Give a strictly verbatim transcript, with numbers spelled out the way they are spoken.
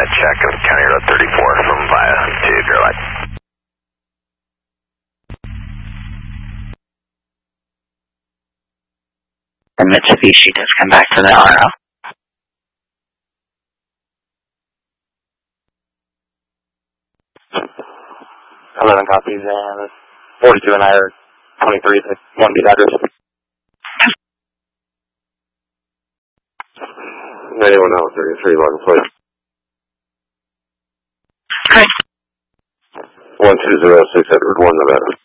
check of County Road thirty-four from Via to Deer Lake. The Mitsubishi does come back to the R O. eleven copies, and forty-two and I are twenty-three, so one beat address. ninety-one out, thirty-three, Martin, please. Okay. one two zero six Edward one, Nevada.